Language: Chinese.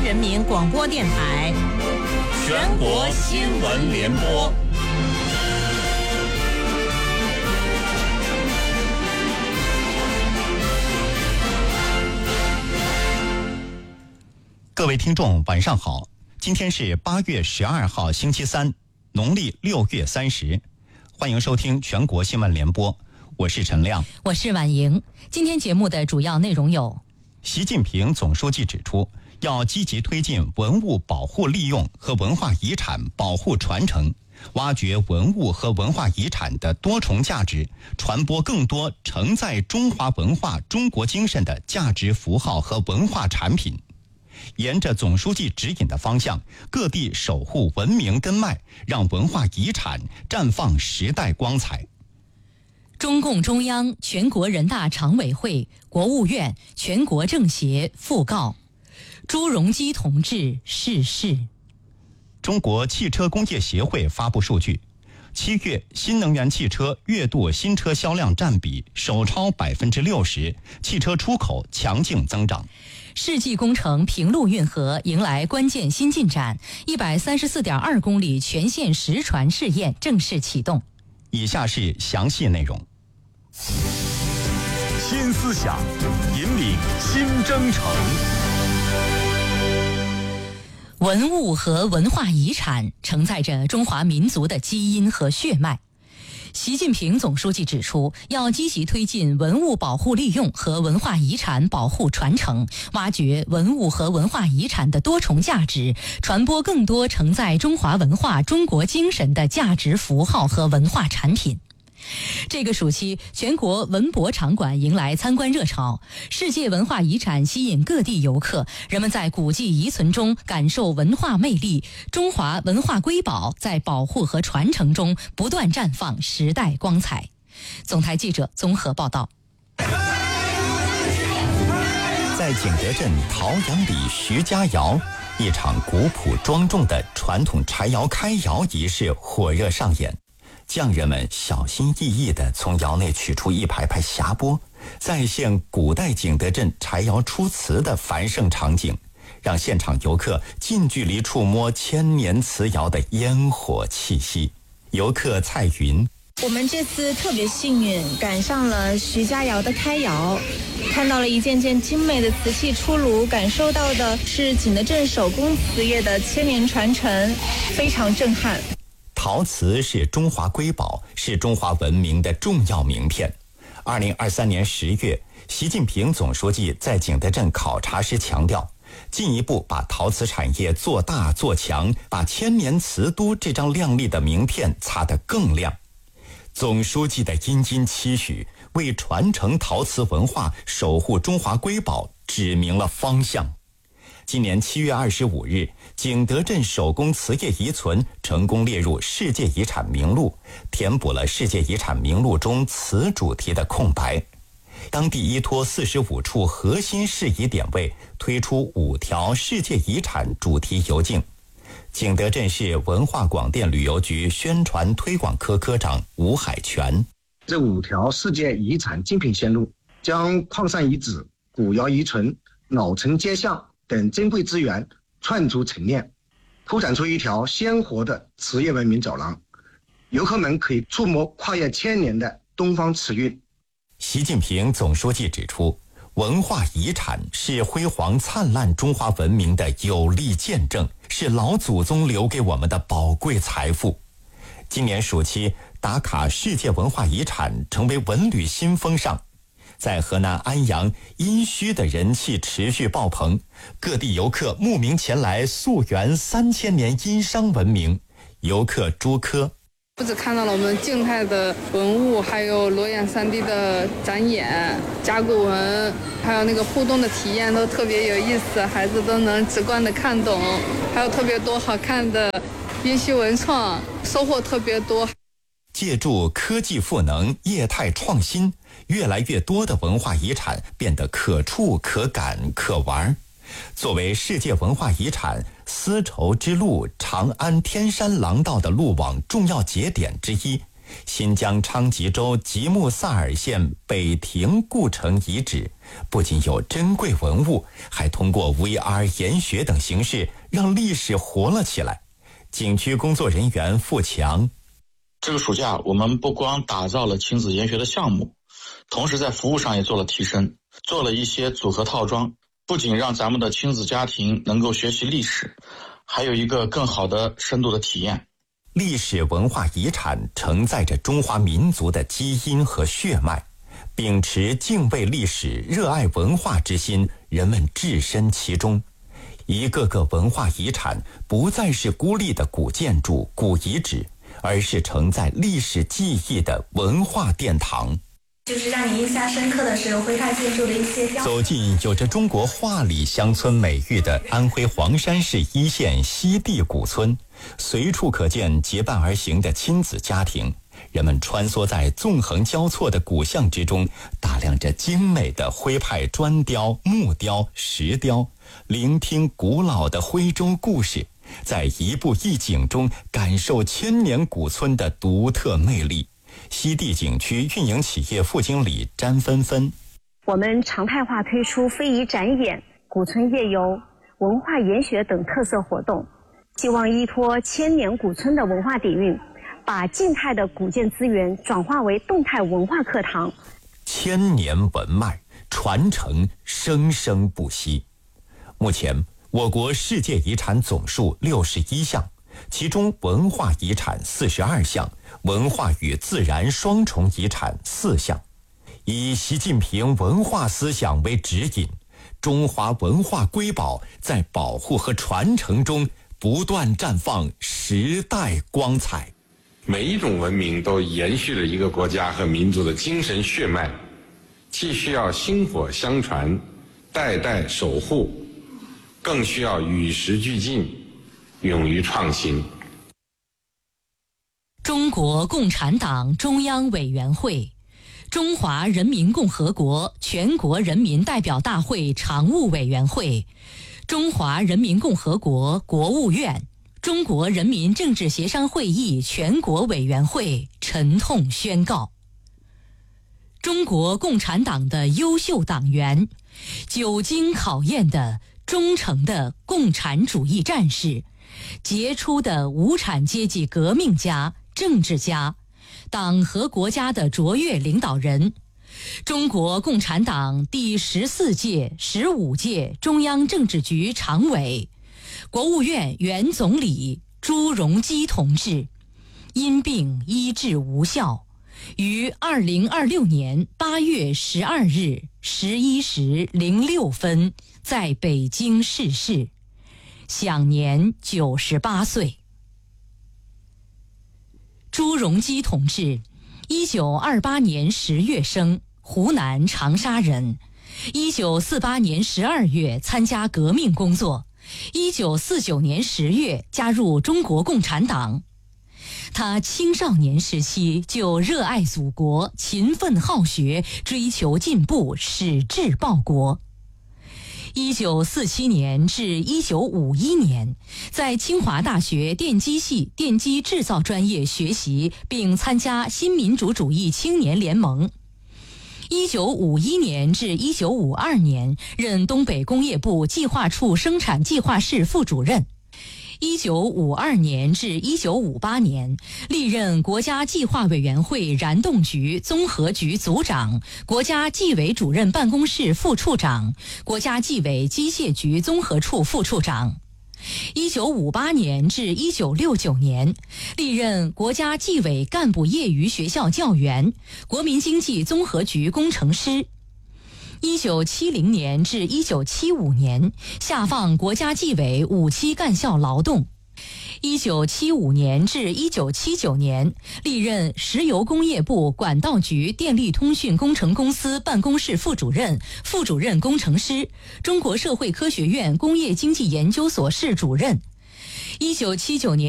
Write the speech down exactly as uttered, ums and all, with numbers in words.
人民广播电台全国新闻联播。 各位听众晚上好，今天是八月十二号星期三，农历六月三十，欢迎收听全国新闻联播，我是陈亮， 我是婉莹。今天节目的主要内容有： 习近平总书记指出，要积极推进文物保护利用和文化遗产保护传承，挖掘文物和文化遗产的多重价值，传播更多承载中华文化、中国精神的价值符号和文化产品。沿着总书记指引的方向，各地守护文明根脉，让文化遗产绽放时代光彩。 中共中央、全国人大常委会、国务院、全国政协讣告朱镕基同志逝世。 中国汽车工业协会发布数据，七月新能源汽车月度新车销量占比首超百分之六十，汽车出口强劲增长。 世纪工程平陆运河迎来关键新进展，一百三十四点二公里全线实船试验正式启动。 以下是详细内容。 新思想引领新征程。 文物和文化遗产承载着中华民族的基因和血脉。习近平总书记指出，要积极推进文物保护利用和文化遗产保护传承，挖掘文物和文化遗产的多重价值，传播更多承载中华文化、中国精神的价值符号和文化产品。这个暑期，全国文博场馆迎来参观热潮，世界文化遗产吸引各地游客，人们在古迹遗存中感受文化魅力，中华文化瑰宝在保护和传承中不断绽放时代光彩。总台记者综合报道。 在景德镇陶阳里徐家窑，一场古朴庄重的传统柴窑开窑仪式火热上演。匠人们小心翼翼地从窑内取出一排排匣钵，再现古代景德镇柴窑出瓷的繁盛场景，让现场游客近距离触摸千年瓷窑的烟火气息。游客蔡云： 我们这次特别幸运，赶上了徐家窑的开窑，看到了一件件精美的瓷器出炉，感受到的是景德镇手工瓷业的千年传承，非常震撼。 陶瓷是中华瑰宝，是中华文明的重要名片。二零二三年十月，习近平总书记在景德镇考察时强调，进一步把陶瓷产业做大做强，把千年瓷都这张亮丽的名片擦得更亮。总书记的殷殷期许，为传承陶瓷文化、守护中华瑰宝指明了方向。今年七月二十五日，景德镇手工瓷业遗存成功列入世界遗产名录，填补了世界遗产名录中瓷主题的空白。当地依托四十五处核心适宜点位，推出五条世界遗产主题游径。景德镇市文化广电旅游局宣传推广科科长吴海泉： 这五条世界遗产精品线路，将矿山遗址、古窑遗存、老城街巷等珍贵资源串出陈列，铺展出一条鲜活的瓷业文明走廊，游客们可以触摸跨越千年的东方瓷韵。 习近平总书记指出，文化遗产是辉煌灿烂中华文明的有力见证，是老祖宗留给我们的宝贵财富。今年暑期，打卡世界文化遗产成为文旅新风尚。在河南安阳，殷墟的人气持续爆棚，各地游客慕名前来溯源三千年殷商文明。游客朱科： 不只看到了我们静态的文物，还有裸眼 三 D 的展演、甲骨文，还有那个互动的体验都特别有意思，孩子都能直观的看懂，还有特别多好看的殷墟文创，收获特别多。 借助科技赋能、业态创新，越来越多的文化遗产变得可触、可感、可玩。作为世界文化遗产，丝绸之路、长安天山廊道的路网重要节点之一， 新疆昌吉州吉木萨尔县北亭故城遗址不仅有珍贵文物，还通过 V R 研学等形式让历史活了起来。景区工作人员付强， 这个暑假我们不光打造了亲子研学的项目，同时在服务上也做了提升，做了一些组合套装，不仅让咱们的亲子家庭能够学习历史，还有一个更好的深度的体验。 历史文化遗产承载着中华民族的基因和血脉，秉持敬畏历史、热爱文化之心，人们置身其中。一个个文化遗产不再是孤立的古建筑、古遗址，而是承载历史记忆的文化殿堂。 就是让你印象深刻的是徽派建筑的一些雕。 走进有着中国画里乡村美誉的安徽黄山市一线西递古村，随处可见结伴而行的亲子家庭，人们穿梭在纵横交错的古巷之中，打量着精美的徽派砖雕、木雕、石雕，聆听古老的徽州故事，在一步一景中感受千年古村的独特魅力。西递景区运营企业副经理詹芬芬， 我们常态化推出非遗展演、古村夜游、文化研学等特色活动，希望依托千年古村的文化底蕴，把静态的古建资源转化为动态文化课堂。 千年文脉传承生生不息。目前我国世界遗产总数六十一项，其中文化遗产四十二项，文化与自然双重遗产四项。以习近平文化思想为指引，中华文化瑰宝在保护和传承中不断绽放时代光彩。 每一种文明都延续了一个国家和民族的精神血脉，既需要薪火相传、代代守护，更需要与时俱进、勇于创新。 中国共产党中央委员会、中华人民共和国全国人民代表大会常务委员会、中华人民共和国国务院、中国人民政治协商会议全国委员会沉痛宣告：中国共产党的优秀党员，久经考验的忠诚的共产主义战士，杰出的无产阶级革命家、政治家，党和国家的卓越领导人，中国共产党第十四届、十五届中央政治局常委、国务院原总理朱镕基同志，因病医治无效，于二零二六年八月十二日十一时零六分在北京逝世，享年九十八岁。朱镕基同志，一九二八年十月生，湖南长沙人。一九四八年十二月参加革命工作，一九四九年十月加入中国共产党。他青少年时期就热爱祖国，勤奋好学，追求进步，矢志报国。一九四七年至一九五一年，在清华大学电机系电机制造专业学习，并参加新民主主义青年联盟。一九五一年至一九五二年，任东北工业部计划处生产计划室副主任。一九五二年至一九五八年，历任国家计划委员会燃动局综合局组长、国家纪委主任办公室副处长、国家纪委机械局综合处副处长。一九五八年至一九六九年，历任国家纪委干部业余学校教员、国民经济综合局工程师。一九七零年至一九七五年，下放国家纪委五期干校劳动。一九七五年至一九七九年，历任石油工业部管道局电力通讯工程公司办公室副主任、副主任工程师，中国社会科学院工业经济研究所室主任。一九七九年